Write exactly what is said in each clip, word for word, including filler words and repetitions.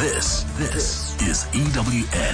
This, this is E W N.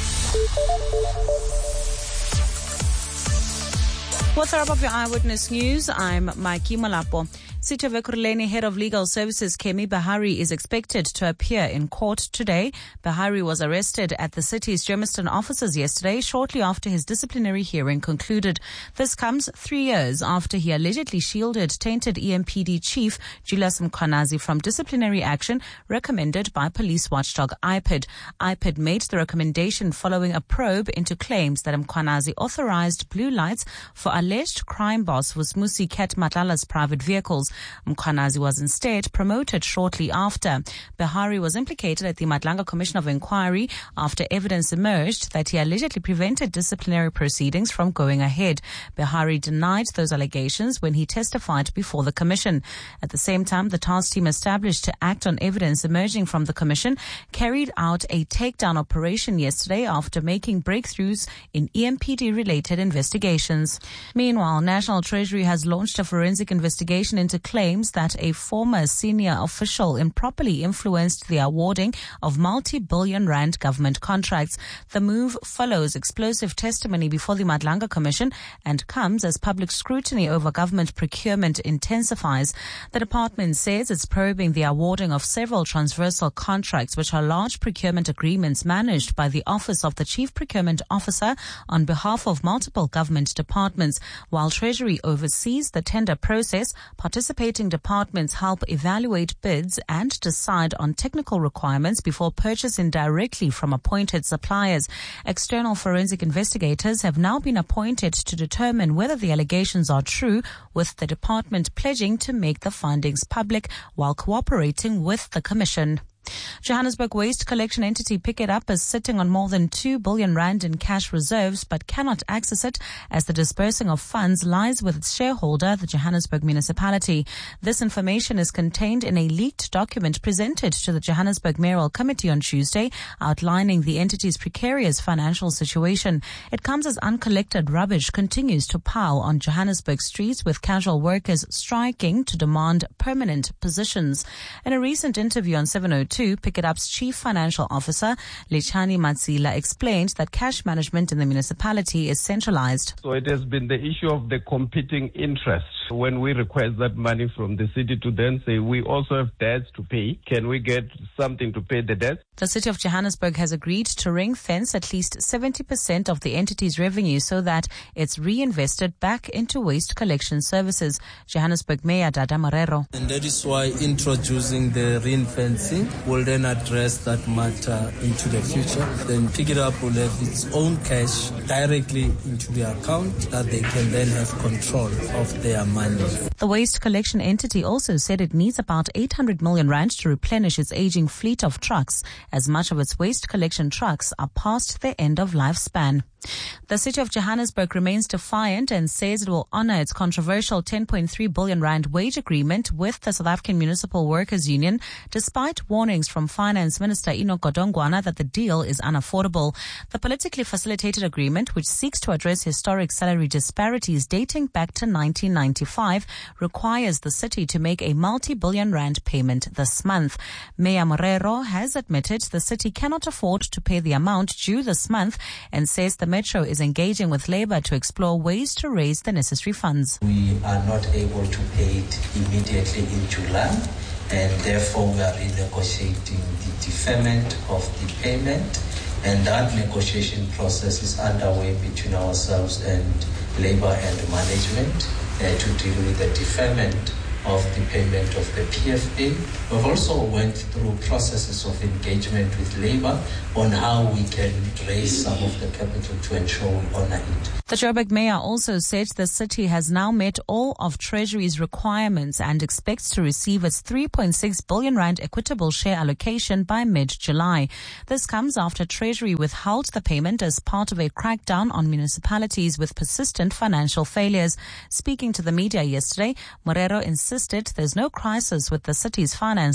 What's up of your Eyewitness News? I'm Maiki Malapo. City of Ekurhuleni Head of Legal Services Kemi Bahari is expected to appear in court today. Bahari was arrested at the city's Germiston offices yesterday, shortly after his disciplinary hearing concluded. This comes three years after he allegedly shielded tainted E M P D chief Julius Mkhwanazi from disciplinary action recommended by police watchdog I P I D. I P I D made the recommendation following a probe into claims that Mkhwanazi authorized blue lights for alleged crime boss Vusmusi Ket Matlala's private vehicles. Mkhwanazi was instead promoted shortly after. Bahari was implicated at the Madlanga Commission of Inquiry after evidence emerged that he allegedly prevented disciplinary proceedings from going ahead. Bahari denied those allegations when he testified before the commission. At the same time, the task team established to act on evidence emerging from the commission carried out a takedown operation yesterday after making breakthroughs in E M P D-related investigations. Meanwhile, National Treasury has launched a forensic investigation into claims that a former senior official improperly influenced the awarding of multi-billion rand government contracts. The move follows explosive testimony before the Madlanga Commission and comes as public scrutiny over government procurement intensifies. The department says it's probing the awarding of several transversal contracts, which are large procurement agreements managed by the Office of the Chief Procurement Officer on behalf of multiple government departments. While Treasury oversees the tender process, participating departments help evaluate bids and decide on technical requirements before purchasing directly from appointed suppliers. External forensic investigators have now been appointed to determine whether the allegations are true, with the department pledging to make the findings public while cooperating with the commission. Johannesburg waste collection entity Pick It Up is sitting on more than two billion rand in cash reserves but cannot access it as the disbursing of funds lies with its shareholder, the Johannesburg municipality. This information is contained in a leaked document presented to the Johannesburg Mayoral Committee on Tuesday, outlining the entity's precarious financial situation. It comes as uncollected rubbish continues to pile on Johannesburg streets, with casual workers striking to demand permanent positions. In a recent interview on seven oh two, Pick It Up's Chief Financial Officer, Lechani Matsila, explained that cash management in the municipality is centralized. So it has been the issue of the competing interests. When we request that money from the city to then say, we also have debts to pay, can we get something to pay the debts? The City of Johannesburg has agreed to ring-fence at least seventy percent of the entity's revenue so that it's reinvested back into waste collection services. Johannesburg Mayor Dada Marero. And that is why introducing the ring-fencing will then address that matter into the future. Then Pick It Up will have its own cash directly into the account that they can then have control of their money. The waste collection entity also said it needs about eight hundred million rand to replenish its aging fleet of trucks, as much of its waste collection trucks are past their end of lifespan. The City of Johannesburg remains defiant and says it will honor its controversial ten point three billion rand wage agreement with the South African Municipal Workers Union, despite warnings from Finance Minister Enoch Godongwana that the deal is unaffordable. The politically facilitated agreement, which seeks to address historic salary disparities dating back to nineteen ninety-five, requires the city to make a multi-billion rand payment this month. Mayor Marero has admitted the city cannot afford to pay the amount due this month and says the Metro is engaging with Labour to explore ways to raise the necessary funds. We are not able to pay it immediately in July, and therefore we are renegotiating the deferment of the payment, and that negotiation process is underway between ourselves and Labour and management uh, to deal with the deferment of the payment of the P F A. We've also went through processes of engagement with Labour on how we can raise some of the capital to ensure we honour it. The Joburg Mayor also said the city has now met all of Treasury's requirements and expects to receive its three point six billion rand equitable share allocation by mid-July. This comes after Treasury withheld the payment as part of a crackdown on municipalities with persistent financial failures. Speaking to the media yesterday, Marero insisted there's no crisis with the city's finances.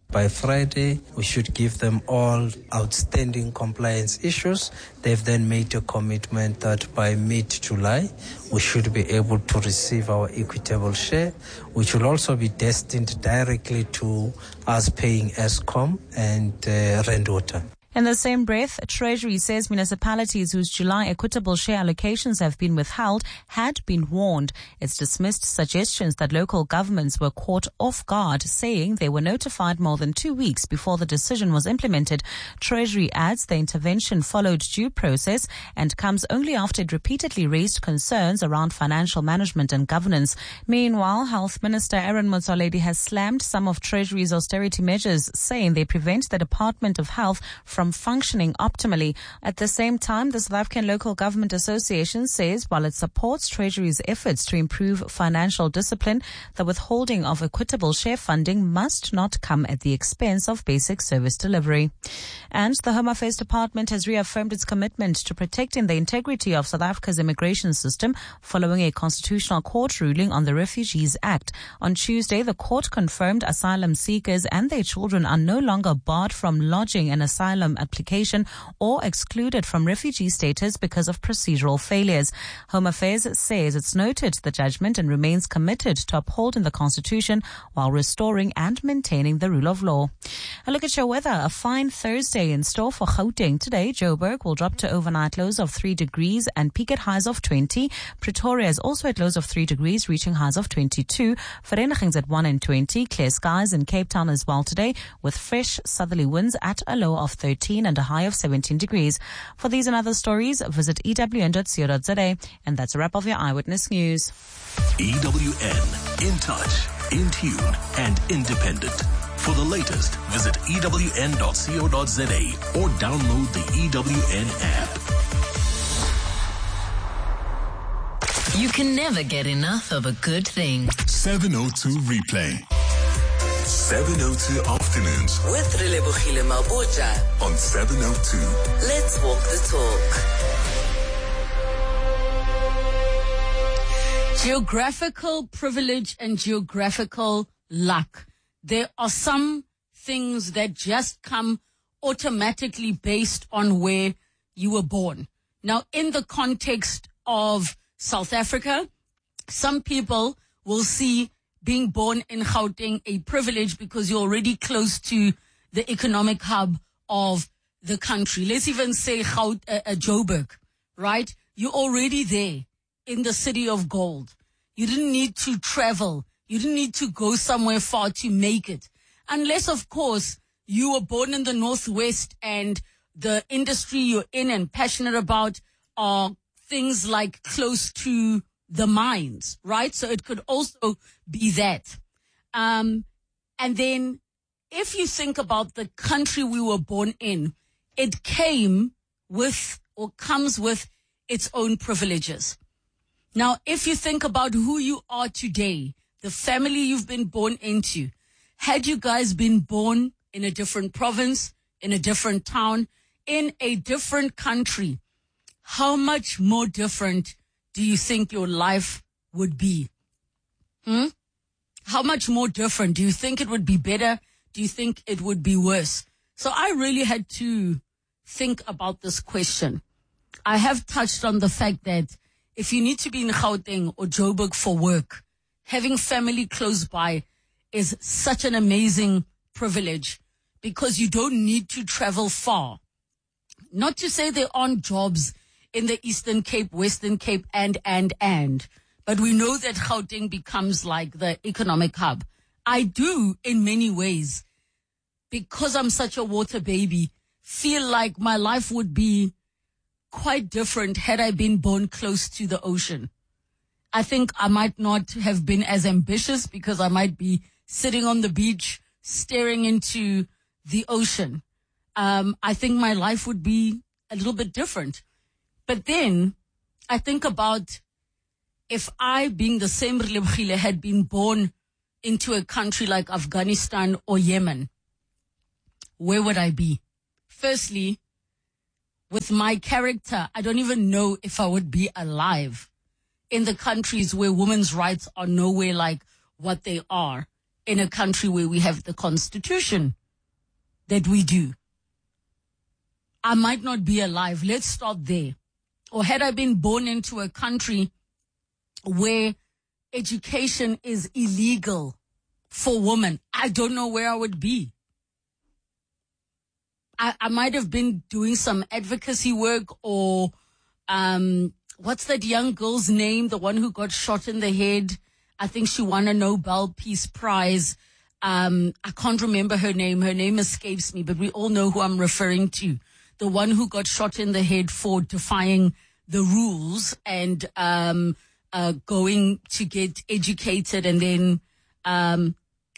By Friday, we should give them all outstanding compliance issues. They've then made a commitment that by mid-July, we should be able to receive our equitable share, which will also be destined directly to us paying Eskom and uh, Rand Water. In the same breath, Treasury says municipalities whose July equitable share allocations have been withheld had been warned. It's dismissed suggestions that local governments were caught off guard, saying they were notified more than two weeks before the decision was implemented. Treasury adds the intervention followed due process and comes only after it repeatedly raised concerns around financial management and governance. Meanwhile, Health Minister Aaron Motsoaledi has slammed some of Treasury's austerity measures, saying they prevent the Department of Health from functioning optimally. At the same time, the South African Local Government Association says while it supports Treasury's efforts to improve financial discipline, the withholding of equitable share funding must not come at the expense of basic service delivery. And the Home Affairs Department has reaffirmed its commitment to protecting the integrity of South Africa's immigration system following a constitutional court ruling on the Refugees Act. On Tuesday, the court confirmed asylum seekers and their children are no longer barred from lodging an asylum application or excluded from refugee status because of procedural failures. Home Affairs says it's noted the judgment and remains committed to upholding the Constitution while restoring and maintaining the rule of law. A look at your weather. A fine Thursday in store for Gauteng. Today, Joburg will drop to overnight lows of three degrees and peak at highs of twenty. Pretoria is also at lows of three degrees, reaching highs of twenty-two. Vereniging's at one and twenty. Clear skies in Cape Town as well today, with fresh southerly winds at a low of thirteen and a high of seventeen degrees. For these and other stories, visit E W N dot co dot za. And that's a wrap of your Eyewitness News. E W N, in touch, in tune, and independent. For the latest, visit E W N dot co dot za or download the E W N app. You can never get enough of a good thing. seven oh two replay. seven oh two afternoons With Relebogile Maboja on seven oh two. Let's walk the talk. Geographical privilege and geographical luck. There are some things that just come automatically based on where you were born. Now, in the context of South Africa, some people will see being born in Gauteng a privilege because you're already close to the economic hub of the country. Let's even say Gaut- uh, uh, Joburg, right? You're already there in the city of gold. You didn't need to travel. You didn't need to go somewhere far to make it. Unless, of course, you were born in the Northwest and the industry you're in and passionate about are things like close to the mines, right? So it could also be that. Um, and then if you think about the country we were born in, it came with or comes with its own privileges. Now, if you think about who you are today, the family you've been born into, had you guys been born in a different province, in a different town, in a different country, how much more different do you think your life would be? Hmm? How much more different? Do you think it would be better? Do you think it would be worse? So I really had to think about this question. I have touched on the fact that if you need to be in Gauteng or Joburg for work, having family close by is such an amazing privilege because you don't need to travel far. Not to say there aren't jobs in the Eastern Cape, Western Cape, and, and, and. But we know that Gauteng becomes like the economic hub. I do, in many ways, because I'm such a water baby, feel like my life would be quite different had I been born close to the ocean. I think I might not have been as ambitious because I might be sitting on the beach, staring into the ocean. Um, I think my life would be a little bit different. But then I think about if I, being the same Relebogile, had been born into a country like Afghanistan or Yemen, where would I be? Firstly, with my character, I don't even know if I would be alive in the countries where women's rights are nowhere like what they are in a country where we have the constitution that we do. I might not be alive. Let's start there. Or had I been born into a country where education is illegal for women, I don't know where I would be. I, I might have been doing some advocacy work or, um, what's that young girl's name? The one who got shot in the head. I think she won a Nobel Peace Prize. Um, I can't remember her name. Her name escapes me, but we all know who I'm referring to. The one who got shot in the head for defying the rules and, um, uh, going to get educated, and then, um,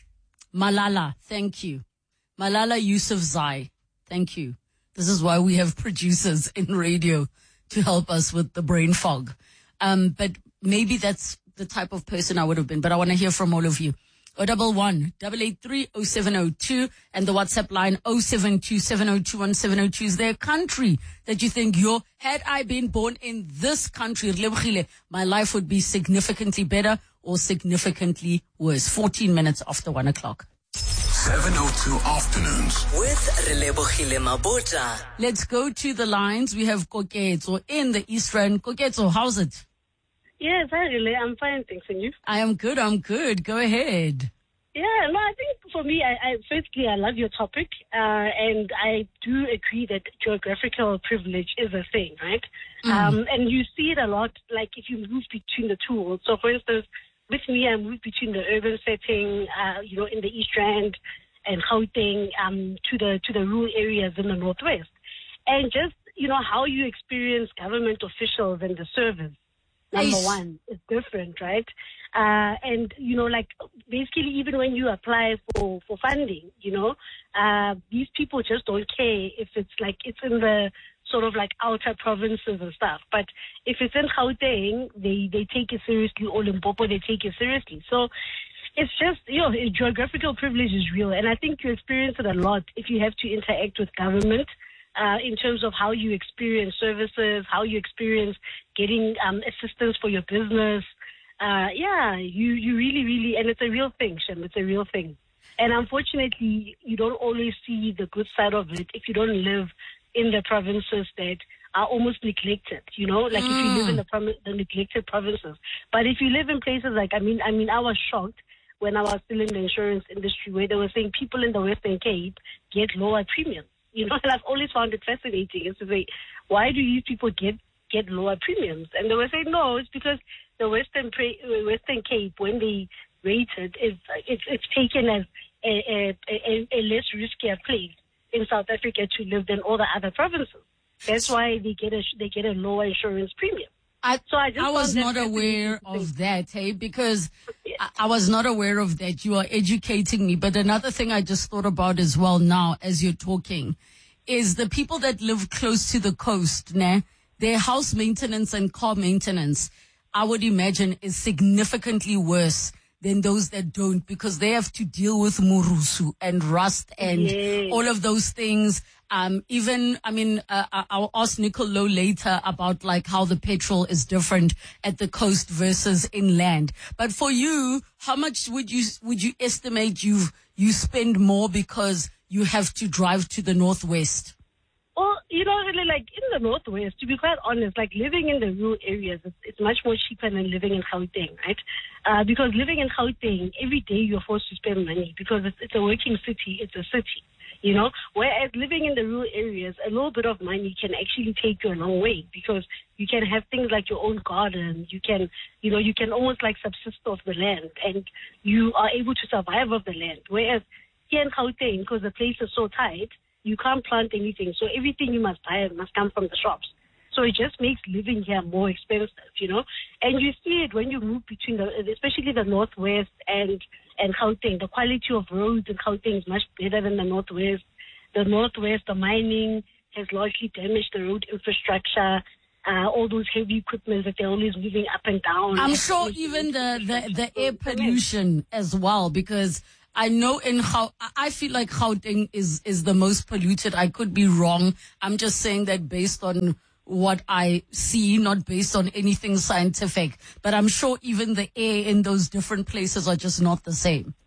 Malala. Thank you. Malala Yousafzai. Thank you. This is why we have producers in radio to help us with the brain fog. Um, but maybe that's the type of person I would have been, but I want to hear from all of you. O double one, double eight three, oh seven oh two, and the WhatsApp line oh seven two, seven oh two, one seven oh two. Is there a country that you think, yo, had I been born in this country, my life would be significantly better or significantly worse? fourteen minutes after one o'clock. seven oh two afternoons with Relebohile Mabota. Let's go to the lines. We have Koketso in the East Rand. Koketso, how's it? Yes, hi, Rele. I'm fine, thanks. And you? I am good, I'm good. Go ahead. Yeah, no, I think for me, I, I firstly, I love your topic, uh, and I do agree that geographical privilege is a thing, right? Mm. Um, and you see it a lot, like if you move between the two worlds. So, for instance, with me, I moved between the urban setting, uh, you know, in the East Rand and Gauteng, um, to the to the rural areas in the Northwest, and just you know how you experience government officials and the service. Number one, it's different, right? Uh, and, you know, like, basically, even when you apply for, for funding, you know, uh, these people just don't care if it's like, it's in the sort of like outer provinces and stuff. But if it's in Gauteng, they, they take it seriously. Or Limpopo, they take it seriously. So it's just, you know, geographical privilege is real. And I think you experience it a lot if you have to interact with government. Uh, in terms of how you experience services, how you experience getting um, assistance for your business. Uh, yeah, you, you really, really, and it's a real thing, Shem, it's a real thing. And unfortunately, you don't always see the good side of it if you don't live in the provinces that are almost neglected, you know, like mm. if you live in the, prom- the neglected provinces. But if you live in places like, I mean, I mean, I was shocked when I was still in the insurance industry where they were saying people in the Western Cape get lower premiums. You know, and I've always found it fascinating is to say, why do these people get, get lower premiums? And they were saying, no, it's because the Western Western Cape, when they rate it, is it's it's taken as a, a, a less riskier place in South Africa to live than all the other provinces. That's why they get a they get a lower insurance premium. I, so I, just I was not aware of that, hey, because yes. I, I was not aware of that. You are educating me. But another thing I just thought about as well now as you're talking is the people that live close to the coast, nah, their house maintenance and car maintenance, I would imagine, is significantly worse than those that don't, because they have to deal with murusu and rust and yes. all of those things. Um, even, I mean, uh, I'll ask Nicolo later about like how the petrol is different at the coast versus inland. But for you, how much would you, would you estimate you you spend more because you have to drive to the Northwest? Well, you know, really, like in the Northwest, to be quite honest, like living in the rural areas, it's, it's much more cheaper than living in Gauteng, right? Uh, because living in Gauteng, every day you're forced to spend money because it's, it's a working city, it's a city, you know? Whereas living in the rural areas, a little bit of money can actually take you a long way because you can have things like your own garden, you can, you know, you can almost like subsist off the land and you are able to survive off the land. Whereas here in Gauteng, because the place is so tight, you can't plant anything. So everything you must buy must come from the shops. So it just makes living here more expensive, you know. And you see it when you move between, the, especially the Northwest and, and Gauteng. The quality of roads in Gauteng is much better than the Northwest. The Northwest, the mining has largely damaged the road infrastructure. Uh, all those heavy equipment that they're always moving up and down. I'm sure even the, the, the air pollution as well, because I know in how I feel like Gauteng is is the most polluted. I could be wrong. I'm just saying that based on what I see, not based on anything scientific. But I'm sure even the air in those different places are just not the same.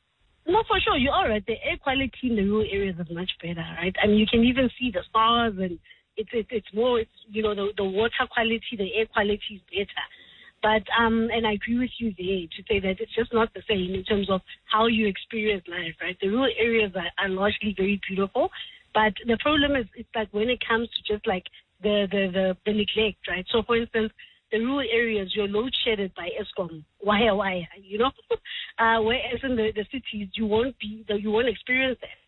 No, for sure, you are right. The air quality in the rural areas is much better, right? I mean, you can even see the stars, and it's it's, it's more, it's, you know, the, the water quality, the air quality is better. But, um, and I agree with you there to say that it's just not the same in terms of how you experience life, right? The rural areas are, are largely very beautiful, but the problem is, it's like when it comes to just like the, the, the, the neglect, right? So, for instance, the rural areas, you're load shedded by Eskom, wire, wire, you know? uh, whereas in the, the cities, you won't be, you won't experience that.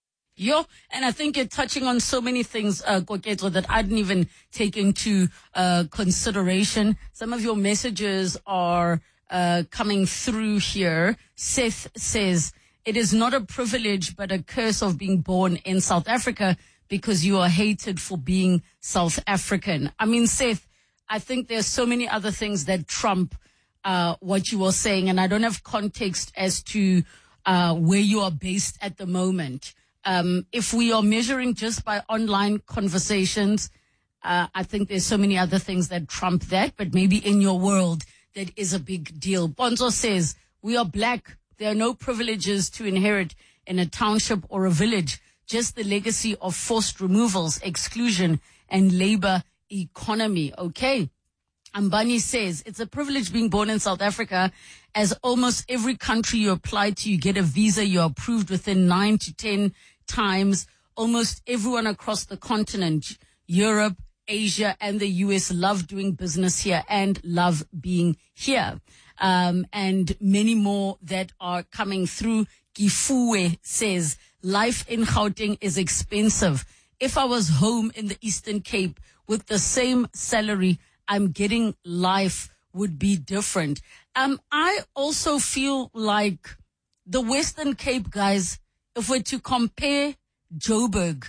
Yo, and I think you're touching on so many things, uh, Koketso, that I didn't even take into uh, consideration. Some of your messages are uh, coming through here. Seth says, it is not a privilege, but a curse of being born in South Africa because you are hated for being South African. I mean, Seth, I think there's so many other things that trump uh, what you are saying, and I don't have context as to uh, where you are based at the moment. Um, if we are measuring just by online conversations, uh, I think there's so many other things that trump that, but maybe in your world, that is a big deal. Bonzo says, we are black. There are no privileges to inherit in a township or a village, just the legacy of forced removals, exclusion, and labor economy. Okay. Ambani says, it's a privilege being born in South Africa, as almost every country you apply to, you get a visa, you're approved within nine to ten times. Almost everyone across the continent, Europe, Asia, and the U S love doing business here and love being here. Um, and many more that are coming through. Gifuwe says, life in Gauteng is expensive. If I was home in the Eastern Cape with the same salary I'm getting, life would be different. Um, I also feel like the Western Cape, guys, if we're to compare Joburg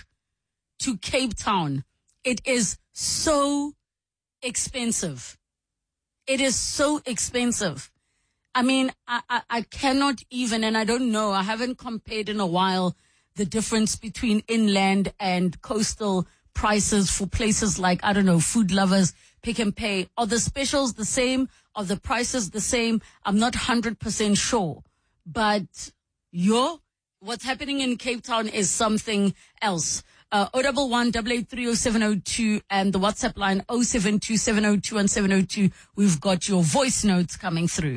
to Cape Town, it is so expensive. It is so expensive. I mean, I, I, I cannot even, and I don't know, I haven't compared in a while the difference between inland and coastal prices for places like, I don't know, Food Lovers, Pick and Pay. Are the specials the same? Are the prices the same? I'm not one hundred percent sure. But, yo, what's happening in Cape Town is something else. Uh, oh one one, eight eight three, oh seven oh two and the WhatsApp line oh seven two, seven oh two, one seven oh two. We've got your voice notes coming through.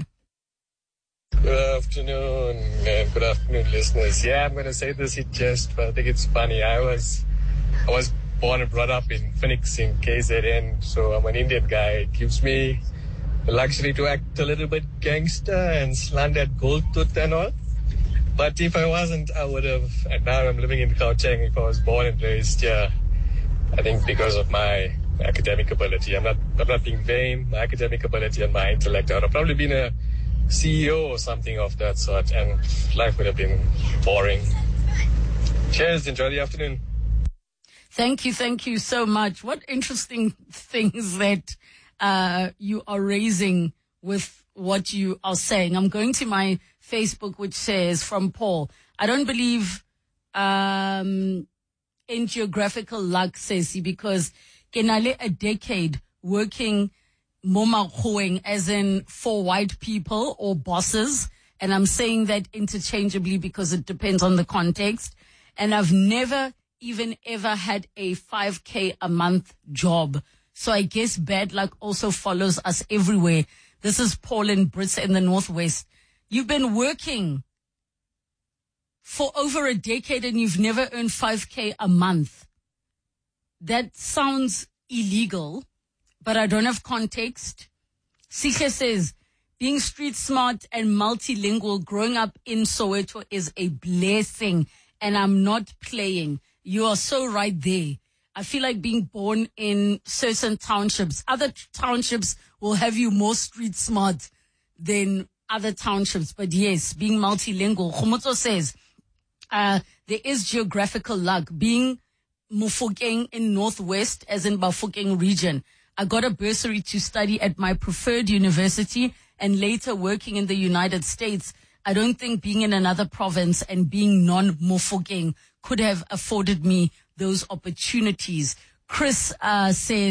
Good afternoon, and good afternoon, listeners. Yeah, I'm going to say this in jest, but I think it's funny. I was, I was born and brought up in Phoenix in K Z N, so I'm an Indian guy. It gives me the luxury to act a little bit gangster and slant at gold tooth and all. But if I wasn't, I would have, and now I'm living in Gauteng. If I was born and raised here, I think because of my academic ability. I'm not, I'm not being vain. My academic ability and my intellect, I would have probably been a C E O or something of that sort, and life would have been boring. Cheers, enjoy the afternoon. Thank you, thank you so much. What interesting things that uh, you are raising with what you are saying. I'm going to my Facebook, which says, from Paul, I don't believe um, in geographical luck, says he, because kenale a decade working momakhoeng, as in for white people or bosses, and I'm saying that interchangeably because it depends on the context, and I've never even ever had a five K a month job. So I guess bad luck also follows us everywhere. This is Paul in Brits in the Northwest. You've been working for over a decade and you've never earned five K a month. That sounds illegal, but I don't have context. Sikhe says, being street smart and multilingual growing up in Soweto is a blessing, and I'm not playing. You are so right there. I feel like being born in certain townships, other townships will have you more street smart than other townships. But yes, being multilingual. Khomotso says, uh, there is geographical luck. Being Mofokeng in Northwest, as in Bafokeng region, I got a bursary to study at my preferred university and later working in the United States. I don't think being in another province and being non-Mofokeng could have afforded me those opportunities. Chris uh, says,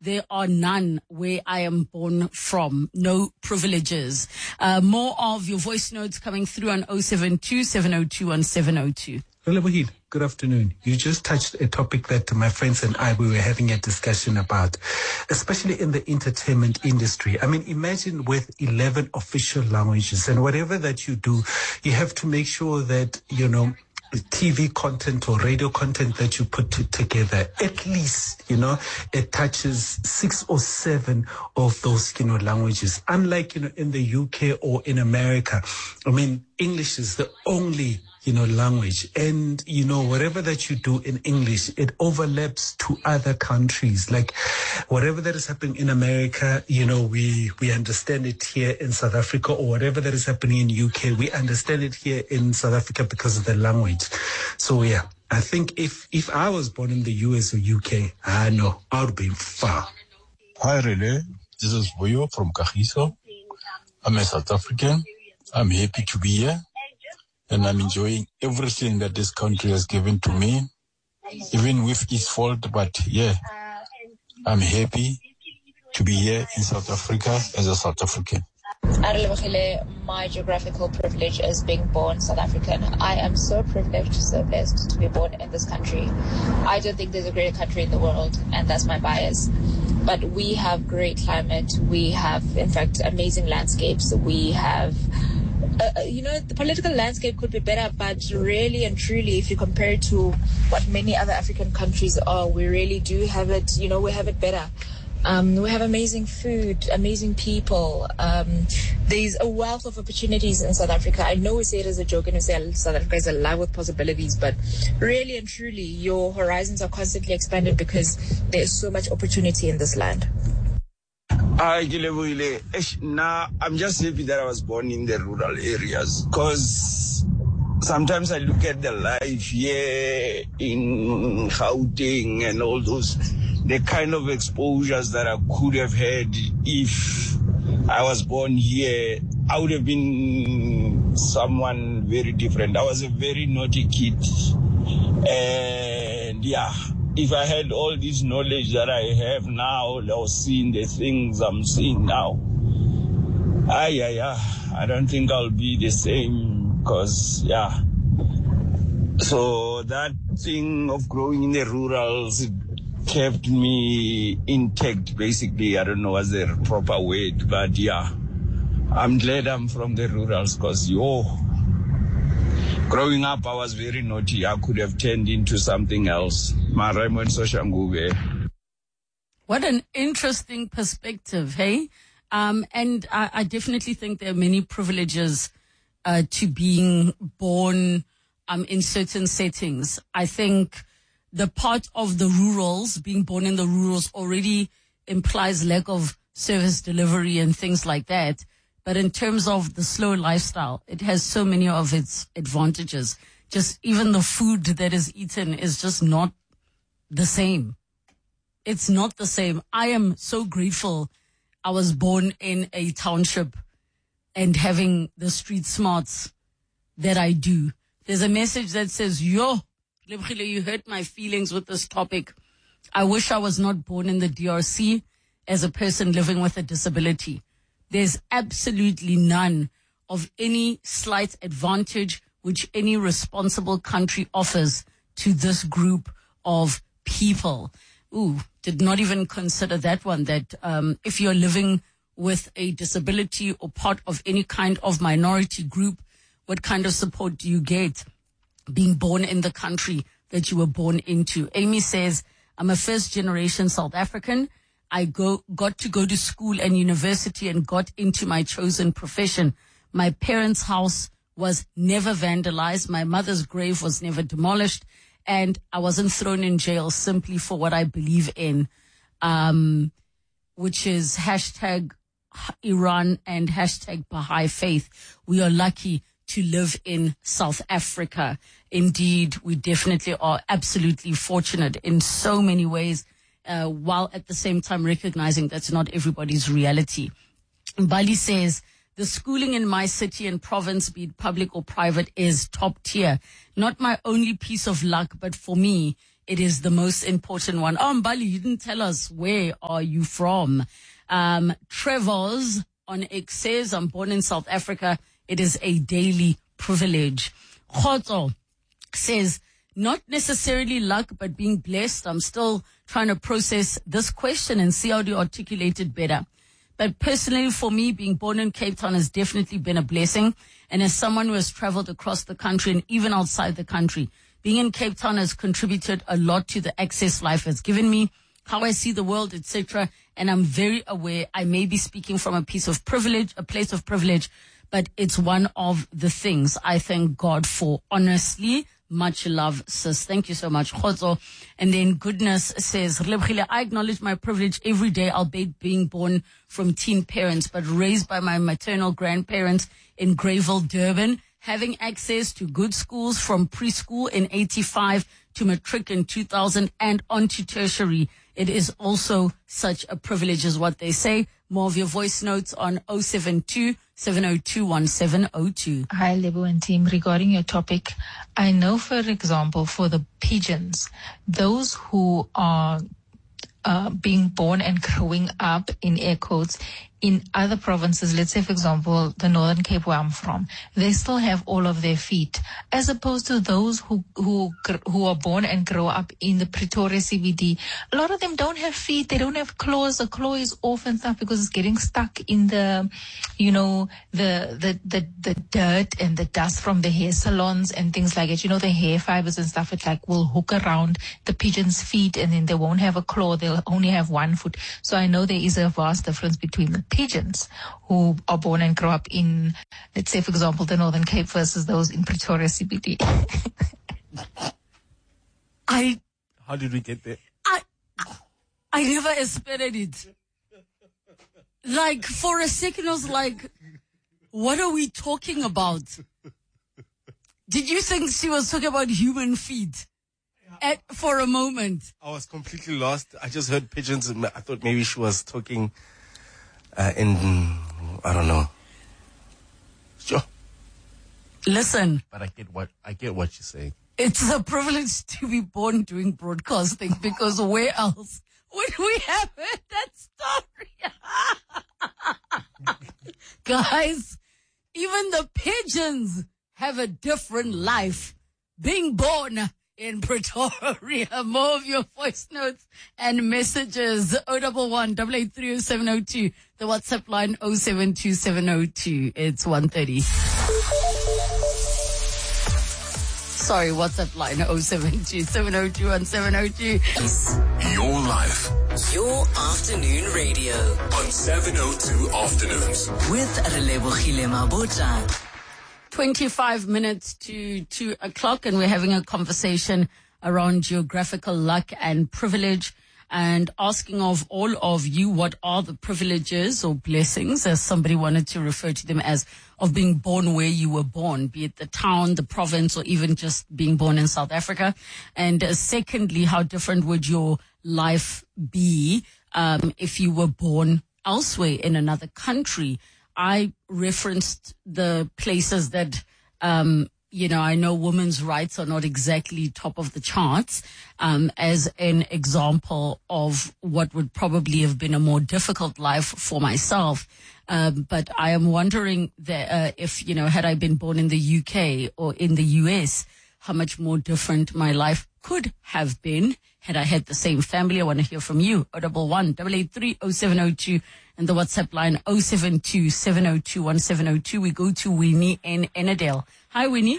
there are none where I am born from. No privileges. Uh, more of your voice notes coming through on oh seven two, seven oh two, one seven oh two. Good afternoon. You just touched a topic that my friends and I, we were having a discussion about, especially in the entertainment industry. I mean, imagine with eleven official languages and whatever that you do, you have to make sure that, you know, T V content or radio content that you put t- together, at least, you know, it touches six or seven of those, you know, languages. Unlike, you know, in the U K or in America, I mean, English is the only, you know, language. And, you know, whatever that you do in English, it overlaps to other countries. Like whatever that is happening in America, you know, we, we understand it here in South Africa, or whatever that is happening in U K, we understand it here in South Africa because of the language. So, yeah, I think if, if I was born in the U S or U K, I know I would be far. Hi, Relay. This is Boyo from Kagiso. I'm a South African. I'm happy to be here. And I'm enjoying everything that this country has given to me, even with its fault. But yeah, I'm happy to be here in South Africa as a South African. My geographical privilege is being born South African. I am so privileged, so blessed to be born in this country. I don't think there's a greater country in the world, and that's my bias. But we have great climate. We have, in fact, amazing landscapes. We have... Uh, you know, the political landscape could be better, but really and truly, if you compare it to what many other African countries are, we really do have it, you know, we have it better. Um, we have amazing food, amazing people. Um, there's a wealth of opportunities in South Africa. I know we say it as a joke and we say South Africa is alive with possibilities, but really and truly, your horizons are constantly expanded because there's so much opportunity in this land. Hi, Gilebule. Nah, I'm just happy that I was born in the rural areas, because sometimes I look at the life here in Gauteng and all those, the kind of exposures that I could have had if I was born here. I would have been someone very different. I was a very naughty kid. And yeah, if I had all this knowledge that I have now, or seeing the things I'm seeing now, ah, yeah, yeah, I don't think I'll be the same, because, yeah. So that thing of growing in the rurals kept me intact, basically. I don't know what's the proper word, but yeah, I'm glad I'm from the rurals, because, yo, growing up, I was very naughty. I could have turned into something else. What an interesting perspective, hey? Um, and I, I definitely think there are many privileges uh, to being born um, in certain settings. I think the part of the rurals, being born in the rurals, already implies lack of service delivery and things like that. But in terms of the slow lifestyle, it has so many of its advantages. Just even the food that is eaten is just not the same. It's not the same. I am so grateful I was born in a township and having the street smarts that I do. There's a message that says, yo, Lebogile, you hurt my feelings with this topic. I wish I was not born in the D R C as a person living with a disability. There's absolutely none of any slight advantage which any responsible country offers to this group of people. Ooh, did not even consider that one, that um, if you're living with a disability or part of any kind of minority group, what kind of support do you get being born in the country that you were born into? Amy says, I'm a first generation South African. I go, got to go to school and university and got into my chosen profession. My parents' house was never vandalized. My mother's grave was never demolished. And I wasn't thrown in jail simply for what I believe in, um, which is hashtag Iran and hashtag Baha'i faith. We are lucky to live in South Africa. Indeed, we definitely are absolutely fortunate in so many ways, uh, while at the same time recognizing that's not everybody's reality. Bali says, the schooling in my city and province, be it public or private, is top tier. Not my only piece of luck, but for me, it is the most important one. Oh, Mbali, you didn't tell us, where are you from? Um, Trevor's on X says, I'm born in South Africa. It is a daily privilege. Khoto says, not necessarily luck, but being blessed. I'm still trying to process this question and see how to articulate it better. But personally, for me, being born in Cape Town has definitely been a blessing. And as someone who has traveled across the country and even outside the country, being in Cape Town has contributed a lot to the access life has given me, how I see the world, et cetera. And I'm very aware I may be speaking from a piece of privilege, a place of privilege, but it's one of the things I thank God for, honestly. Much love, sis. Thank you so much, Khozo. And then Goodness says, I acknowledge my privilege every day, albeit being born from teen parents, but raised by my maternal grandparents in Greyville, Durban, having access to good schools from preschool in eighty-five to matric in two thousand and on to tertiary. It is also such a privilege, is what they say. More of your voice notes on oh seven two, seven oh two, one seven oh two. Hi, Lebo and team. Regarding your topic, I know, for example, for the pigeons, those who are uh, being born and growing up, in air quotes, in other provinces, let's say, for example, the Northern Cape where I'm from, they still have all of their feet, as opposed to those who who who are born and grow up in the Pretoria C B D. A lot of them don't have feet. They don't have claws. A claw is off and stuff because it's getting stuck in the, you know, the the the the dirt and the dust from the hair salons and things like it. You know, the hair fibers and stuff. It like will hook around the pigeon's feet, and then they won't have a claw. They'll only have one foot. So I know there is a vast difference between the pigeons who are born and grow up in, let's say, for example, the Northern Cape versus those in Pretoria C B D. I. How did we get there? I. I never expected it. Like, for a second, I was like, what are we talking about? Did you think she was talking about human feet? At, for a moment. I was completely lost. I just heard pigeons. And I thought maybe she was talking uh, in, I don't know. Sure. Listen. But I get what I get what you're saying. It's a privilege to be born doing broadcasting, because where else would we have heard that story? Guys, even the pigeons have a different life. Being born in Pretoria. More of your voice notes and messages. oh one one, eight eight three, oh seven oh two. The WhatsApp line oh seven two, seven oh two. It's one thirty. Sorry, WhatsApp line oh seven two, seven oh two, one seven oh two. Your life. Your afternoon radio. On seven oh two Afternoons. With Relebohile Mabota. twenty-five minutes to two o'clock, and we're having a conversation around geographical luck and privilege, and asking of all of you, what are the privileges or blessings, as somebody wanted to refer to them as, of being born where you were born, be it the town, the province, or even just being born in South Africa. And uh, secondly, how different would your life be um, if you were born elsewhere in another country? I referenced the places that, um, you know, I know women's rights are not exactly top of the charts, um, as an example of what would probably have been a more difficult life for myself. Um, but I am wondering that, uh, if, you know, had I been born in the U K or in the U S, how much more different my life could have been had I had the same family. I want to hear from you. oh one one, eight eight three, oh seven oh two. And the WhatsApp line oh seven two, seven oh two, one seven oh two. We go to Winnie in Ennerdale. Hi, Winnie.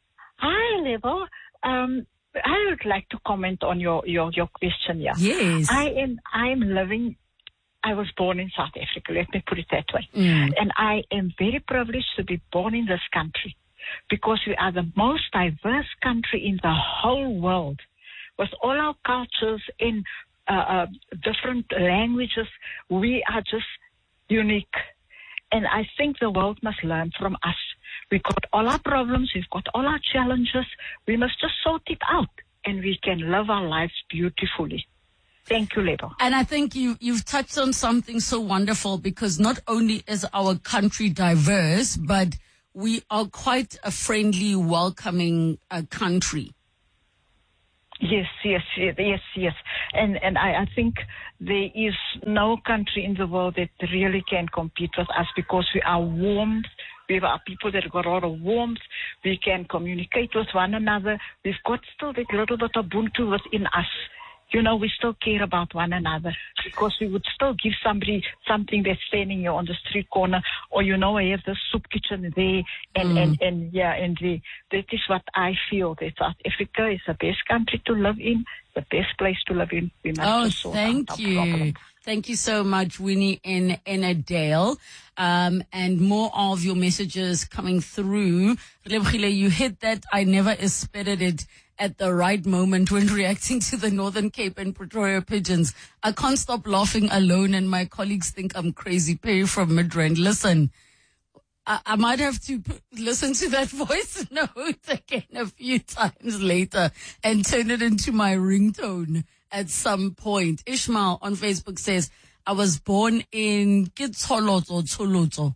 Hi, Lebo. Um, I would like to comment on your, your, your question here. Yes. I am I'm living. I was born in South Africa. Let me put it that way. Mm. And I am very privileged to be born in this country, because we are the most diverse country in the whole world, with all our cultures in. Uh, uh, different languages. We are just unique. And I think the world must learn from us. We've got all our problems. We've got all our challenges. We must just sort it out, and we can live our lives beautifully. Thank you, Lebo. And I think you, you've touched on something so wonderful, because not only is our country diverse, but we are quite a friendly, welcoming uh, country. Yes, yes, yes, yes, yes. And and I, I think there is no country in the world that really can compete with us because we are warm. We are people that have got a lot of warmth. We can communicate with one another. We've got still that little bit of Ubuntu within us. You know, we still care about one another because we would still give somebody something that's standing here on the street corner, or, you know, I have the soup kitchen there, and, mm. and, and yeah, and the, that is what I feel, that South Africa is the best country to live in, the best place to live in. We must oh, sort thank out you. problems. Thank you so much, Winnie in Enadale. Um, and more of your messages coming through. You hit that I never expected it at the right moment when reacting to the Northern Cape and Pretoria pigeons. I can't stop laughing alone and my colleagues think I'm crazy. Perry from Midrand. Listen, I, I might have to p- listen to that voice note again a few times later and turn it into my ringtone at some point. Ishmael on Facebook says, I was born in Kitsoloto, Tsoloto,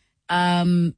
um,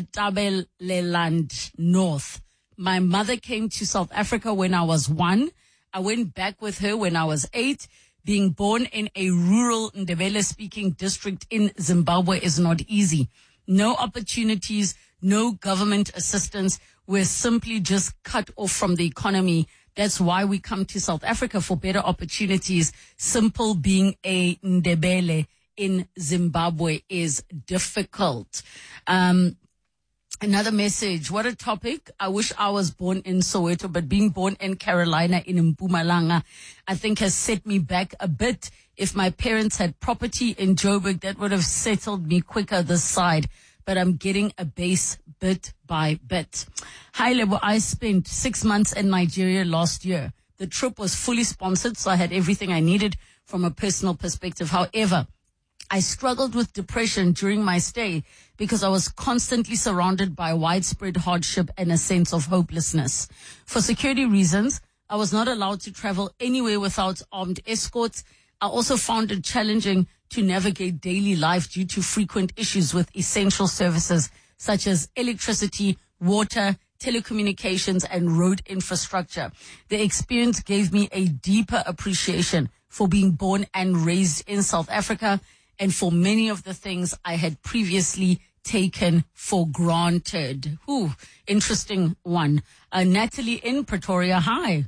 Matabeleland North. My mother came to South Africa when I was one. I went back with her when I was eight. Being born in a rural Ndebele-speaking district in Zimbabwe is not easy. No opportunities, no government assistance. We're simply just cut off from the economy. That's why we come to South Africa for better opportunities. Simple being a Ndebele in Zimbabwe is difficult. Um, Another message. What a topic. I wish I was born in Soweto, but being born in Carolina in Mpumalanga, I think has set me back a bit. If my parents had property in Joburg, that would have settled me quicker this side. But I'm getting a base bit by bit. Hi, Lebo. I spent six months in Nigeria last year. The trip was fully sponsored, so I had everything I needed from a personal perspective. However, I struggled with depression during my stay because I was constantly surrounded by widespread hardship and a sense of hopelessness. For security reasons, I was not allowed to travel anywhere without armed escorts. I also found it challenging to navigate daily life due to frequent issues with essential services such as electricity, water, telecommunications, and road infrastructure. The experience gave me a deeper appreciation for being born and raised in South Africa, and for many of the things I had previously taken for granted. Ooh, interesting one. Uh, Natalie in Pretoria, hi.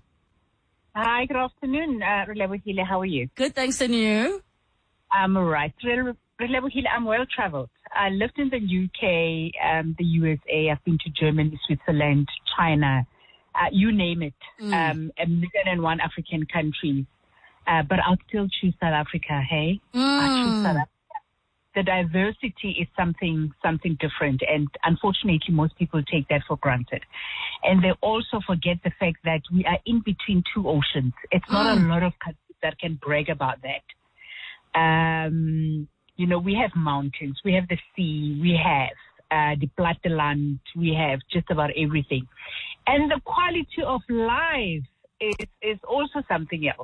Hi, good afternoon, uh, Relebohile. How are you? Good, thanks, and you? I'm all right. Relebohile, I'm well traveled. I lived in the U K, um, the U S A. I've been to Germany, Switzerland, China, uh, you name it, mm. um, a million and one African countries. Uh, but I'll still choose South Africa, hey? Mm. I choose South Africa. The diversity is something something different, and unfortunately most people take that for granted. And they also forget the fact that we are in between two oceans. It's not mm. a lot of countries that can brag about that. Um, you know, we have mountains, we have the sea, we have uh, the Platteland, we have just about everything. And the quality of life is, is also something else.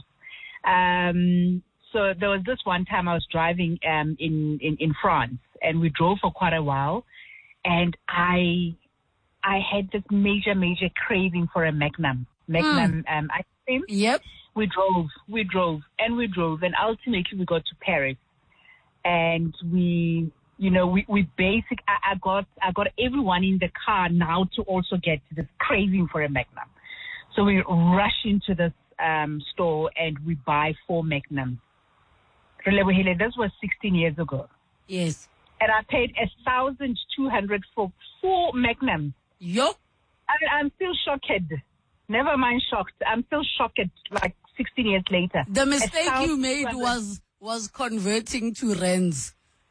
Um, so there was this one time I was driving um, in, in, in France, and we drove for quite a while, and I I had this major, major craving for a Magnum, Magnum mm. um, ice cream. Yep. We drove, we drove, and we drove, and ultimately we got to Paris, and we, you know, we, we basic, I, I got, I got everyone in the car now to also get this craving for a Magnum. So we rush into this Um, store and we buy four Magnums. This was sixteen years ago. Yes. And I paid a thousand two hundred for four Magnums. Yup. I mean, I'm still shocked. Never mind shocked. I'm still shocked like sixteen years later. The mistake you made was was converting to rands.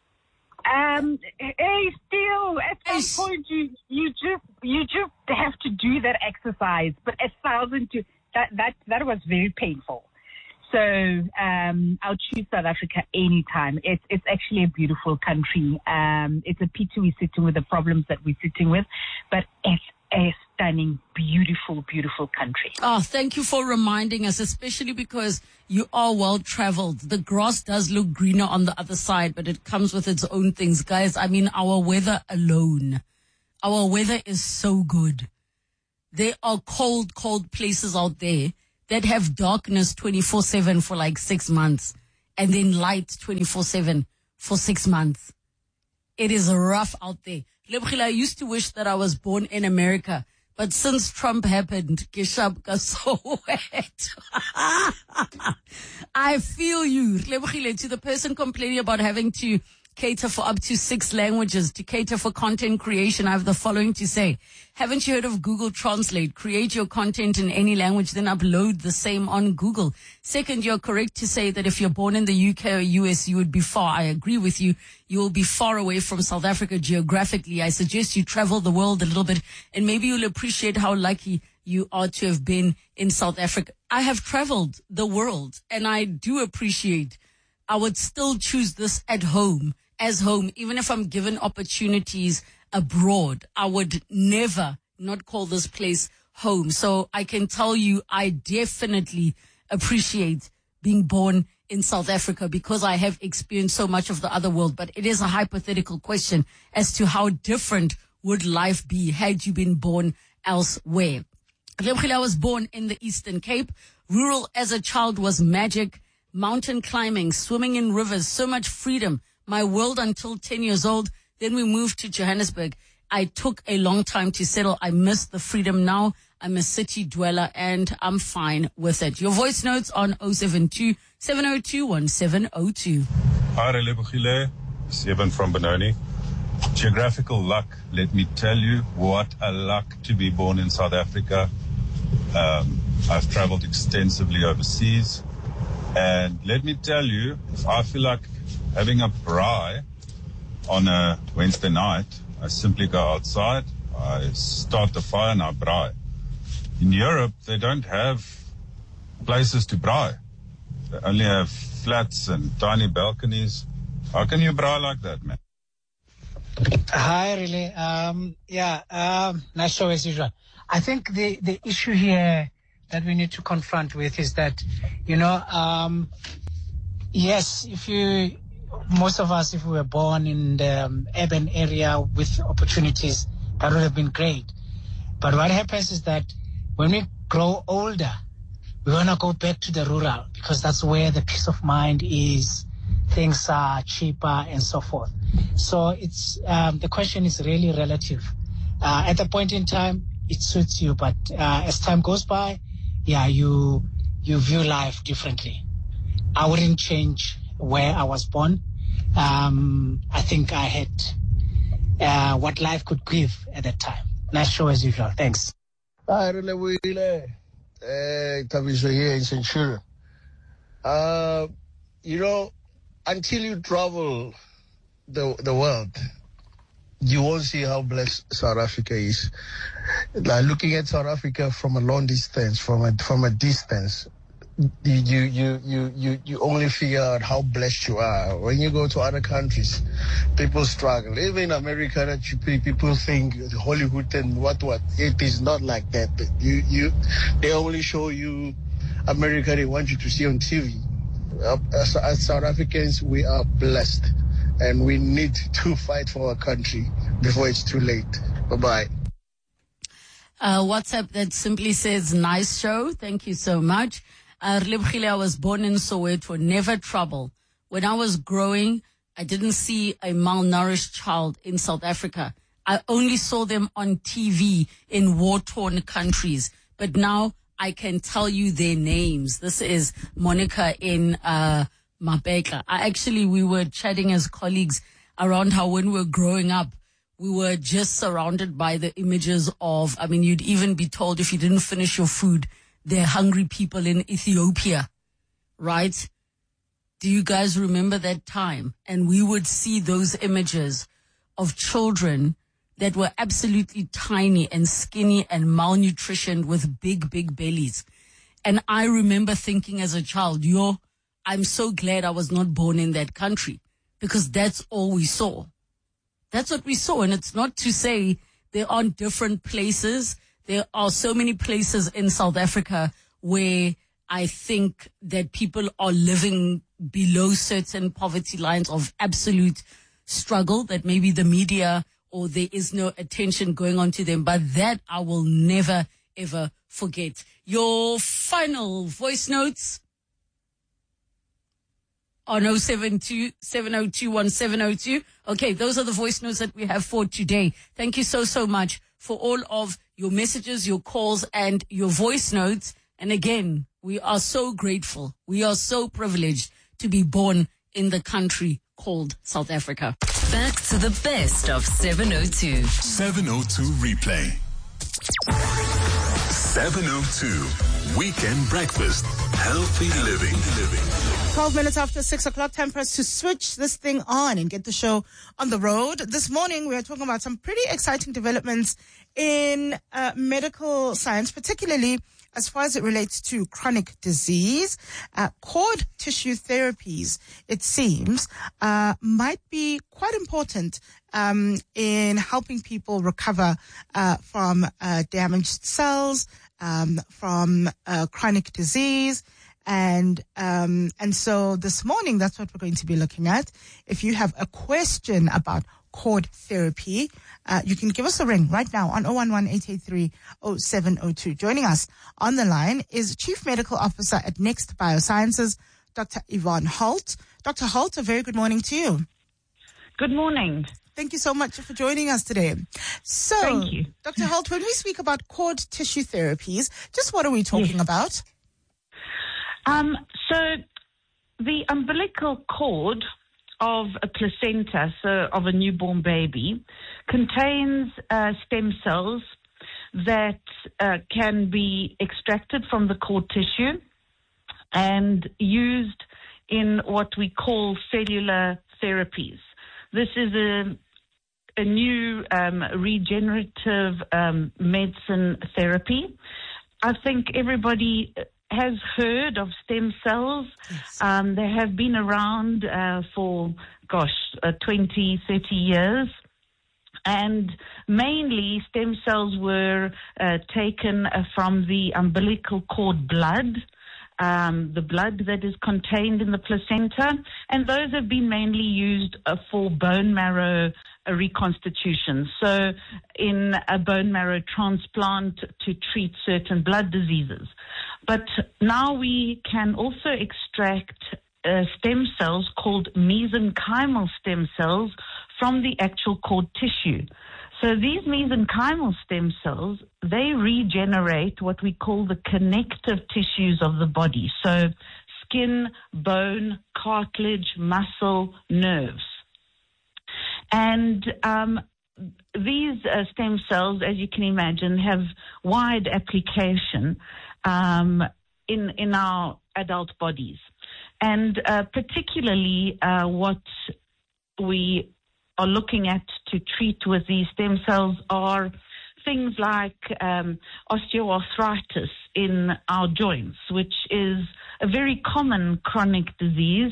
Um, hey, still at some Eish. point you you just you just have to do that exercise. But a thousand to That, that that was very painful. So um, I'll choose South Africa anytime. It's it's actually a beautiful country. Um, it's a pity we're sitting with the problems that we're sitting with, but it's a stunning, beautiful, beautiful country. Oh, thank you for reminding us, especially because you are well traveled. The grass does look greener on the other side, but it comes with its own things. Guys, I mean, our weather alone, our weather is so good. There are cold, cold places out there that have darkness twenty-four seven for like six months and then light twenty-four seven for six months. It is rough out there. Lebogile, I used to wish that I was born in America, but since Trump happened, Keshab got so wet. I feel you. Lebogile, to the person complaining about having to cater for up to six languages, to cater for content creation, I have the following to say. Haven't you heard of Google Translate? Create your content in any language, then upload the same on Google. Second, you're correct to say that if you're born in the U K or U S, you would be far. I agree with you. You will be far away from South Africa geographically. I suggest you travel the world a little bit, and maybe you'll appreciate how lucky you are to have been in South Africa. I have traveled the world, and I do appreciate. I would still choose this at home as home, even if I'm given opportunities abroad. I would never not call this place home. So I can tell you, I definitely appreciate being born in South Africa because I have experienced so much of the other world. But it is a hypothetical question as to how different would life be had you been born elsewhere. I was born in the Eastern Cape. Rural as a child was magic. Mountain climbing, swimming in rivers, so much freedom. My world until ten years old. Then we moved to Johannesburg. I took a long time to settle. I miss the freedom now. I'm a city dweller and I'm fine with it. Your voice notes on oh seven two, seven oh two, one seven oh two. Hi, Lebogile. Seven from Benoni. Geographical luck. Let me tell you what a luck to be born in South Africa. Um, I've traveled extensively overseas. And let me tell you, if I feel like having a braai on a Wednesday night, I simply go outside, I start the fire and I braai. In Europe, they don't have places to braai. They only have flats and tiny balconies. How can you braai like that, man? Hi, really. Um, yeah, um, nice show as usual. I think the, the issue here that we need to confront with is that, you know, um, yes, if you, most of us, if we were born in the um, urban area with opportunities, that would have been great. But what happens is that when we grow older, we want to go back to the rural because that's where the peace of mind is, things are cheaper and so forth. So it's, um, the question is really relative. Uh, at the point in time, it suits you, but uh, as time goes by, yeah, you you view life differently. I wouldn't change where I was born. Um, I think I had uh, what life could give at that time. Nice show as usual. Thanks. Hi, Relewile. Tavisho here in Centurion. Uh, you know, until you travel the the world, you won't see how blessed South Africa is. Like looking at South Africa from a long distance, from a from a distance, you you you you you only figure out how blessed you are. When you go to other countries, people struggle. Even in America, that you people think Hollywood and what what. It is not like that. You you they only show you America they want you to see on T V. As, as South Africans, we are blessed. And we need to fight for our country before it's too late. Bye-bye. Uh, WhatsApp that simply says, nice show. Thank you so much. Uh, I was born in Soweto, never trouble. When I was growing, I didn't see a malnourished child in South Africa. I only saw them on T V in war-torn countries. But now I can tell you their names. This is Monica in uh Mabeka. I actually, we were chatting as colleagues around how when we were growing up, we were just surrounded by the images of, I mean, you'd even be told if you didn't finish your food, there are hungry people in Ethiopia, right? Do you guys remember that time? And we would see those images of children that were absolutely tiny and skinny and malnutritioned with big, big bellies. And I remember thinking as a child, yo, I'm so glad I was not born in that country because that's all we saw. That's what we saw. And it's not to say there aren't different places. There are so many places in South Africa where I think that people are living below certain poverty lines of absolute struggle, that maybe the media or there is no attention going on to them. But that I will never ever forget. Your final voice notes on oh seven two, seven oh two, one seven oh two. Okay, those are the voice notes that we have for today. Thank you so, so much for all of your messages, your calls, and your voice notes. And again, we are so grateful. We are so privileged to be born in the country called South Africa. Back to the best of seven oh two. seven oh two replay. seven oh two Weekend Breakfast. Healthy living. twelve minutes after six o'clock, time for us to switch this thing on and get the show on the road. This morning, we are talking about some pretty exciting developments in uh, medical science, particularly as far as it relates to chronic disease. Uh, cord tissue therapies, it seems, uh, might be quite important um, in helping people recover uh, from uh, damaged cells, um, from uh, chronic disease. And, um, and so this morning, that's what we're going to be looking at. If you have a question about cord therapy, uh, you can give us a ring right now on oh one one, eight eight three, oh seven oh two. Joining us on the line is Chief Medical Officer at Next Biosciences, Doctor Yvonne Holt. Doctor Holt, a very good morning to you. Good morning. Thank you so much for joining us today. So, Thank you. Doctor Holt, when we speak about cord tissue therapies, just what are we talking yes. about? Um, so the umbilical cord of a placenta, so of a newborn baby, contains uh, stem cells that uh, can be extracted from the cord tissue and used in what we call cellular therapies. This is a, a new um, regenerative um, medicine therapy. I think everybody has heard of stem cells. Yes. Um, they have been around uh, for, gosh, uh, twenty, thirty years. And mainly stem cells were uh, taken uh, from the umbilical cord blood, um, the blood that is contained in the placenta. And those have been mainly used uh, for bone marrow uh, reconstitution. So in a bone marrow transplant to treat certain blood diseases. But now we can also extract uh, stem cells called mesenchymal stem cells from the actual cord tissue. So these mesenchymal stem cells, they regenerate what we call the connective tissues of the body. So skin, bone, cartilage, muscle, nerves. And um, these uh, stem cells, as you can imagine, have wide application Um, in in our adult bodies. And uh, particularly uh, what we are looking at to treat with these stem cells are things like um, osteoarthritis in our joints, which is a very common chronic disease.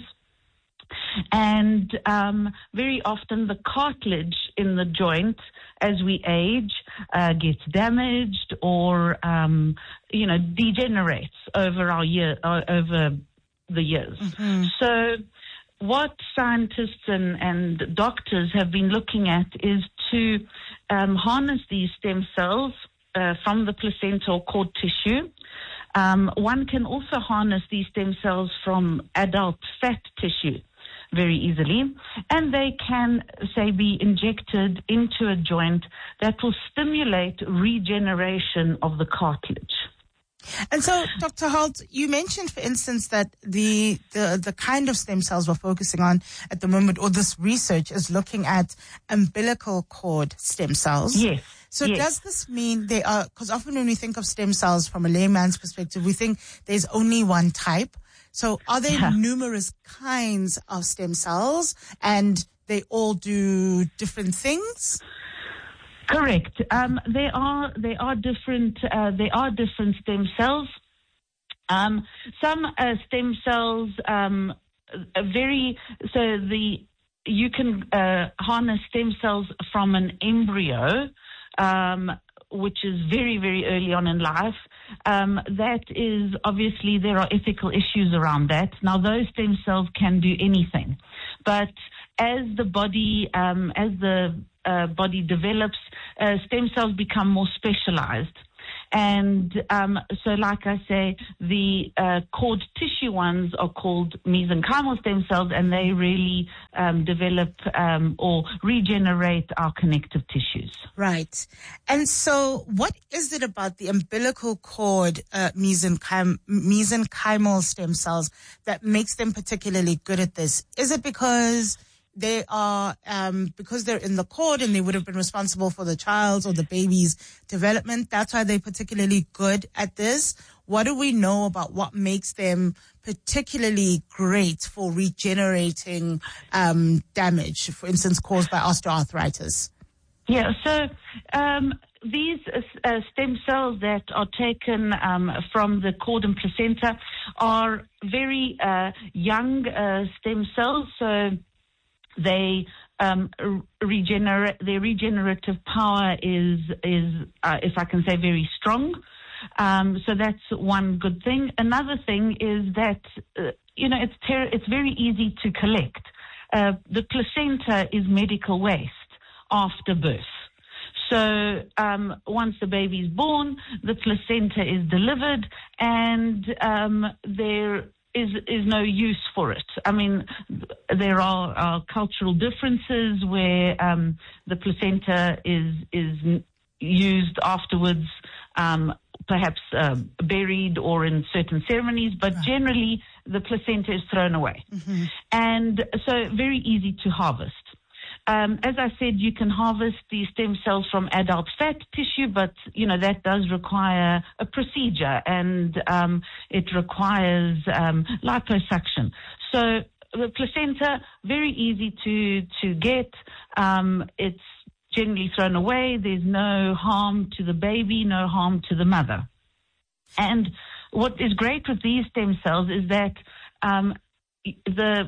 And um, very often the cartilage in the joint, as we age, uh, gets damaged or, um, you know, degenerates over our year, uh, over the years. Mm-hmm. So what scientists and, and doctors have been looking at is to um, harness these stem cells uh, from the placenta or cord tissue. Um, one can also harness these stem cells from adult fat tissue very easily, and they can, say, be injected into a joint that will stimulate regeneration of the cartilage. And so, Doctor Holt, you mentioned, for instance, that the, the the kind of stem cells we're focusing on at the moment, or this research, is looking at umbilical cord stem cells. Yes. So yes. does this mean they are, because often when we think of stem cells from a layman's perspective, we think there's only one type. So are there yeah. numerous kinds of stem cells, and they all do different things? Correct. Um, they are they are different. Uh, they are different stem cells. Um, some uh, stem cells um, are very so the you can uh, harness stem cells from an embryo, um, which is very very early on in life. Um, that is obviously there are ethical issues around that. Now those stem cells can do anything, but as the body um, as the uh, body develops, uh, stem cells become more specialized. And um, so, like I say, the uh, cord tissue ones are called mesenchymal stem cells, and they really um, develop um, or regenerate our connective tissues. Right. And so what is it about the umbilical cord uh, mesenchymal, mesenchymal stem cells that makes them particularly good at this? Is it because they are, um, because they're in the cord and they would have been responsible for the child's or the baby's development? That's why they're particularly good at this. What do we know about what makes them particularly great for regenerating um, damage, for instance, caused by osteoarthritis? Yeah, so um, these uh, stem cells that are taken um, from the cord and placenta are very uh, young uh, stem cells, so they um, regenerate. Their regenerative power is is, uh, if I can say, very strong. Um, so that's one good thing. Another thing is that uh, you know it's ter- it's very easy to collect. Uh, the placenta is medical waste after birth. So um, once the baby is born, the placenta is delivered, and um, there is is no use for it. I mean, there are, are cultural differences where um, the placenta is is used afterwards, um, perhaps uh, buried or in certain ceremonies, but right. generally the placenta is thrown away. Mm-hmm. And so very easy to harvest. Um, as I said, you can harvest these stem cells from adult fat tissue, but, you know, that does require a procedure, and um, it requires um, liposuction. So the placenta, very easy to, to get. Um, it's generally thrown away. There's no harm to the baby, no harm to the mother. And what is great with these stem cells is that um, the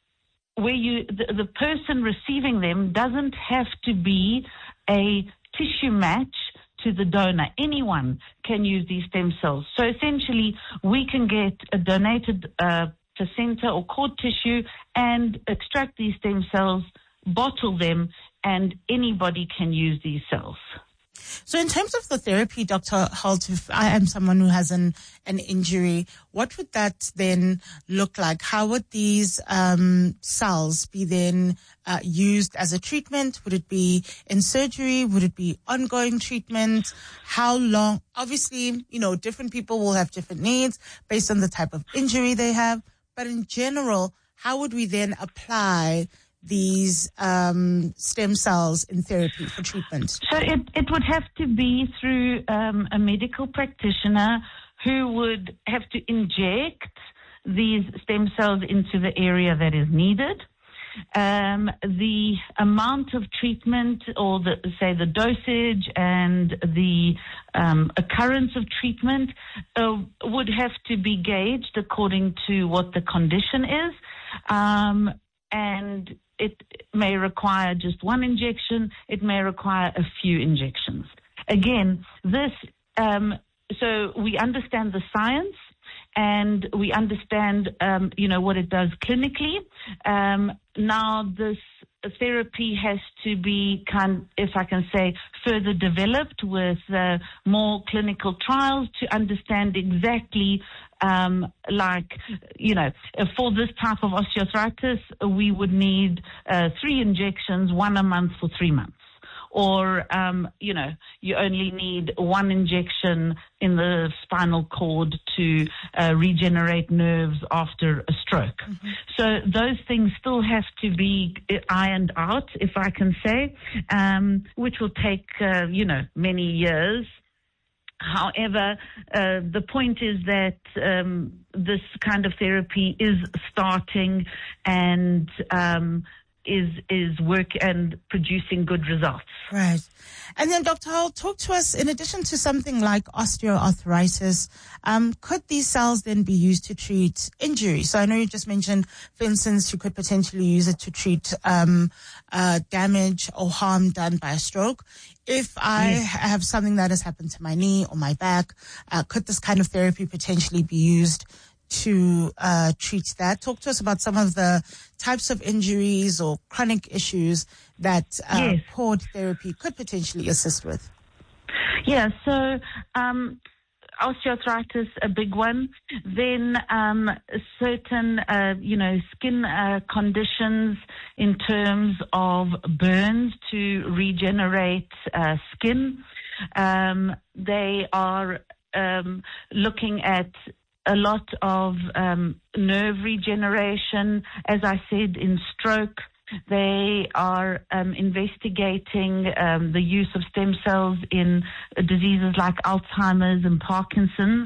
where you the, the person receiving them doesn't have to be a tissue match to the donor. Anyone can use these stem cells. So essentially, we can get a donated uh, placenta or cord tissue and extract these stem cells, bottle them, and anybody can use these cells. So in terms of the therapy, Doctor Holt, if I am someone who has an, an injury, what would that then look like? How would these um, cells be then uh, used as a treatment? Would it be in surgery? Would it be ongoing treatment? How long? Obviously, you know, different people will have different needs based on the type of injury they have. But in general, how would we then apply these um, stem cells in therapy for treatment? So it, it would have to be through um, a medical practitioner who would have to inject these stem cells into the area that is needed. Um, the amount of treatment, or the, say the dosage and the um, occurrence of treatment uh, would have to be gauged according to what the condition is. Um, and it may require just one injection. It may require a few injections. Again, this, um, so we understand the science and we understand, um, you know, what it does clinically. Um, now this therapy has to be, kind, if I can say, further developed with uh, more clinical trials to understand exactly Um, like, you know, for this type of osteoarthritis, we would need uh, three injections, one a month for three months. Or, um, you know, you only need one injection in the spinal cord to uh, regenerate nerves after a stroke. Mm-hmm. So those things still have to be ironed out, if I can say, um, which will take, uh, you know, many years. However, uh, the point is that um, this kind of therapy is starting and um, is is work and producing good results. Right. And then, Doctor Holt, talk to us, in addition to something like osteoarthritis, um, could these cells then be used to treat injury? So I know you just mentioned, for instance, you could potentially use it to treat um, uh, damage or harm done by a stroke. If I yes. have something that has happened to my knee or my back, uh, could this kind of therapy potentially be used to uh, treat that? Talk to us about some of the types of injuries or chronic issues that uh, yes. cord therapy could potentially assist with. Yeah, so um, osteoarthritis, a big one. Then um, certain, uh, you know, skin uh, conditions in terms of burns to regenerate uh, skin. Um, they are um, looking at a lot of um, nerve regeneration, as I said, in stroke. They are um, investigating um, the use of stem cells in diseases like Alzheimer's and Parkinson's.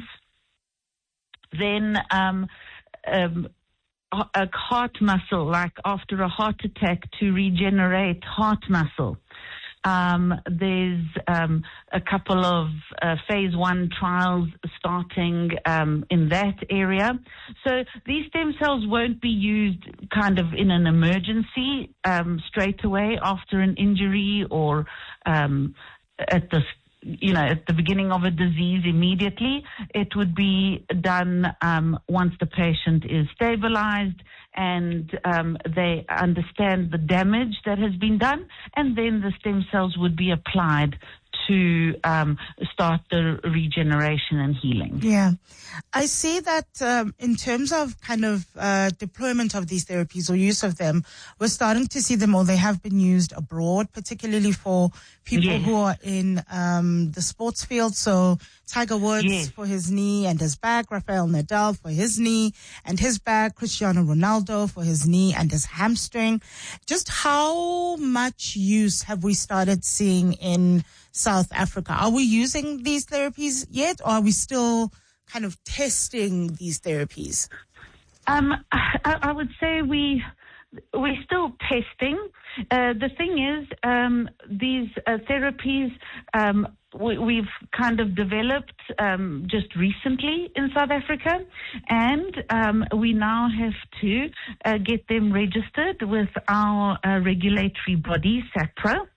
Then um, um, a heart muscle, like after a heart attack, to regenerate heart muscle. Um, there's um, a couple of uh, phase one trials starting um, in that area. So these stem cells won't be used kind of in an emergency um, straight away after an injury or um, at the you know at the beginning of a disease immediately. It would be done um, once the patient is stabilized and um, they understand the damage that has been done, and then the stem cells would be applied to um, start the regeneration and healing. Yeah. I see that um, in terms of kind of uh, deployment of these therapies or use of them, we're starting to see them, or they have been used abroad, particularly for people Yes. who are in um, the sports field. So Tiger Woods Yes. for his knee and his back, Rafael Nadal for his knee and his back, Cristiano Ronaldo for his knee and his hamstring. Just how much use have we started seeing in South Africa? Are we using these therapies yet, or are we still kind of testing these therapies? Um, I, I would say we we're still testing. Uh, the thing is, um, these uh, therapies um, we, we've kind of developed um, just recently in South Africa, and um, we now have to uh, get them registered with our uh, regulatory body, SAHPRA.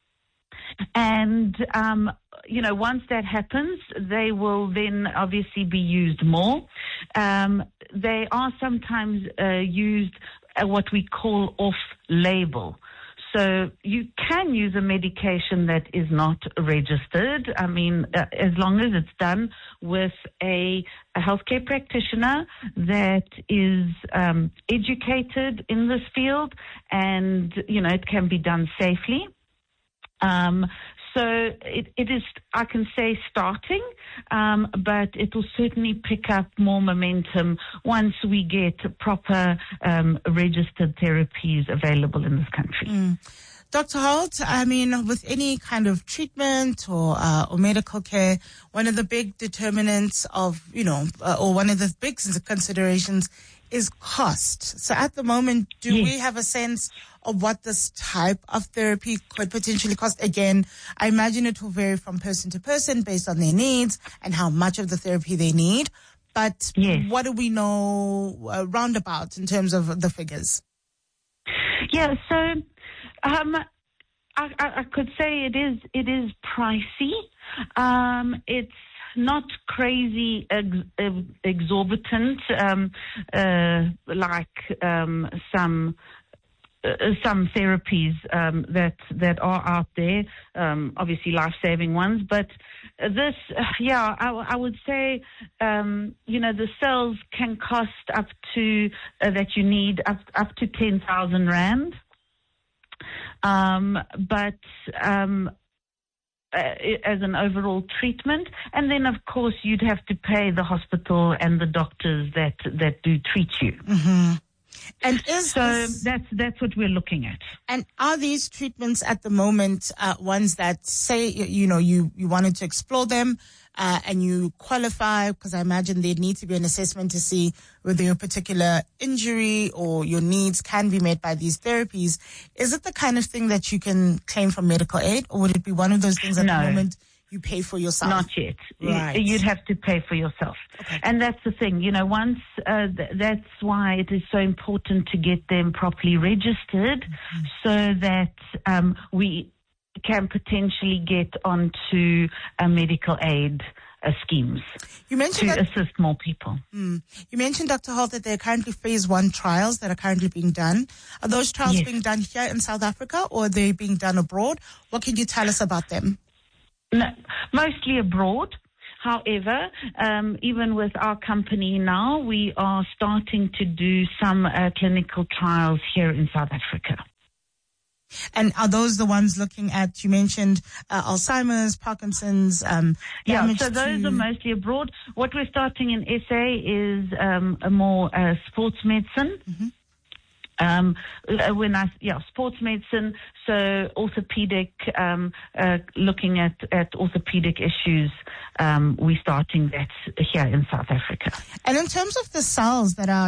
And, um, you know, once that happens, they will then obviously be used more. Um, they are sometimes uh, used uh, what we call off-label. So you can use a medication that is not registered. I mean, uh, as long as it's done with a, a healthcare practitioner that is um, educated in this field, and, you know, it can be done safely. Um, so it, it is, I can say, starting, um, but it will certainly pick up more momentum once we get proper um, registered therapies available in this country. Mm. Doctor Holt, I mean, with any kind of treatment or uh, or medical care, one of the big determinants of, you know, uh, or one of the big considerations is cost. So at the moment, do Yes. we have a sense of what this type of therapy could potentially cost? Again, I imagine it will vary from person to person based on their needs and how much of the therapy they need. But Yes. what do we know uh, roundabout in terms of the figures? Yeah, so um, I, I, I could say it is it is pricey. Um, it's not crazy ex- ex- exorbitant um, uh, like um, some. Uh, some therapies um, that that are out there, um, obviously life-saving ones, but this, uh, yeah, I, I would say, um, you know, the cells can cost up to uh, that you need up up to ten thousand rand, um, but. Um, Uh, as an overall treatment, and then of course you'd have to pay the hospital and the doctors that that do treat you. Mm-hmm. And is so this, that's that's what we're looking at. And are these treatments at the moment uh, ones that say you, you know you you wanted to explore them uh, and you qualify? Because I imagine there'd need to be an assessment to see whether your particular injury or your needs can be met by these therapies. Is it the kind of thing that you can claim from medical aid, or would it be one of those things at No. the moment you pay for yourself? Not yet. Right. You'd have to pay for yourself. Okay. And that's the thing, you know, once, uh, th- that's why it is so important to get them properly registered mm-hmm. so that um, we can potentially get onto a medical aid uh, schemes you mentioned to that, assist more people. Mm, you mentioned, Doctor Holt, that there are currently phase one trials that are currently being done. Are those trials Yes. being done here in South Africa, or are they being done abroad? What can you tell us about them? No, mostly abroad. However, um, even with our company now, we are starting to do some uh, clinical trials here in South Africa. And are those the ones looking at, you mentioned uh, Alzheimer's, Parkinson's? Um, yeah, damage so those to... are mostly abroad. What we're starting in S A is um, a more uh, sports medicine. Mm-hmm. Um, when I, yeah, sports medicine, so orthopedic, um, uh, looking at, at orthopedic issues, um, we're starting that here in South Africa. And in terms of the cells that are